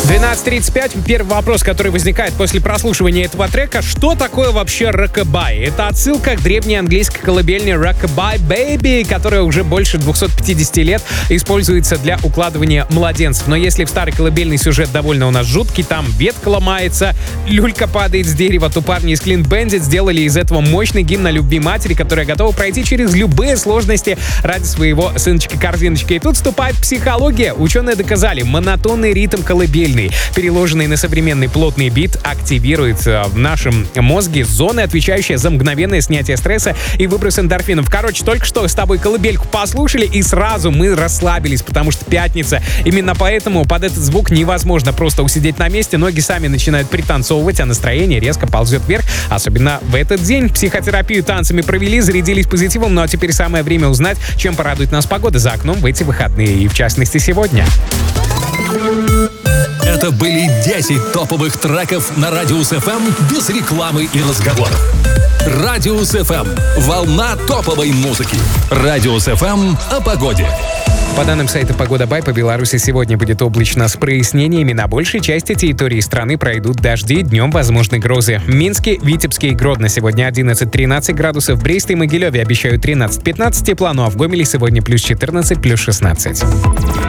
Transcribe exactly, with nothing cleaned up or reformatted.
двенадцать тридцать пять. Первый вопрос, который возникает после прослушивания этого трека. Что такое вообще рокабай? Это отсылка к древней английской колыбельной Rockabye Baby, которая уже больше двести пятьдесят лет используется для укладывания младенцев. Но если в старой колыбельный сюжет довольно у нас жуткий, там ветка ломается, люлька падает с дерева, то парни из Clean Bandit сделали из этого мощный гимн о любви матери, которая готова пройти через любые сложности ради своего сыночка-корзиночки. И тут вступает психология. Ученые доказали, монотонный ритм колыбельный, переложенный на современный плотный бит, активирует в нашем мозге зоны, отвечающие за мгновенное снятие стресса и выброс эндорфинов. Короче, только что с тобой колыбельку послушали, и сразу мы расслабились, потому что пятница. Именно поэтому под этот звук невозможно просто усидеть на месте, ноги сами начинают пританцовывать, а настроение резко ползет вверх, особенно в этот день. Психотерапию танцами провели, зарядились позитивом, ну а теперь самое время узнать, чем порадует нас погода за окном в эти выходные, и в частности сегодня. Это были десять топовых треков на Радиус эф эм без рекламы и разговоров. Радиус эф эм – волна топовой музыки. Радиус эф эм о погоде. По данным сайта Погода Бай, по Беларуси сегодня будет облачно с прояснениями. На большей части территории страны пройдут дожди, днем возможны грозы. В Минске, Витебске и Гродно сегодня одиннадцать-тринадцать градусов. В Бресте и Могилеве обещают тринадцать-пятнадцать тепла, ну а в Гомеле сегодня плюс четырнадцать, плюс шестнадцать.